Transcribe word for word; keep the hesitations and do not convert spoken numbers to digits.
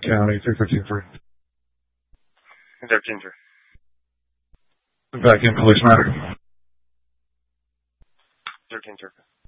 County, three fifteen three. thirteen three. Back in police matter. thirteen three.